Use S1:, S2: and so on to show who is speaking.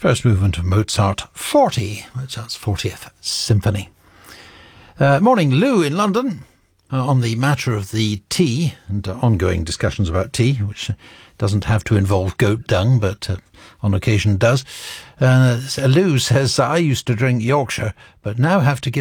S1: First movement of Mozart 40, Mozart's 40th Symphony. Morning, Lou in London. On the matter of the tea and ongoing discussions about tea, which doesn't have to involve goat dung, but on occasion does. Lou says, I used to drink Yorkshire, but now have to give